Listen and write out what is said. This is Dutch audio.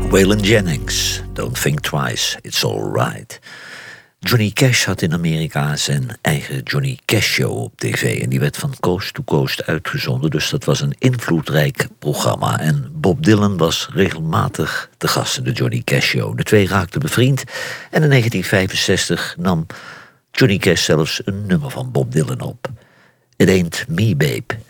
Waylon Jennings, Don't Think Twice, It's Alright. Johnny Cash had in Amerika zijn eigen Johnny Cash Show op tv. En die werd van coast to coast uitgezonden. Dus dat was een invloedrijk programma. En Bob Dylan was regelmatig de gast in de Johnny Cash Show. De twee raakten bevriend. En in 1965 nam Johnny Cash zelfs een nummer van Bob Dylan op. It Ain't Me, Babe.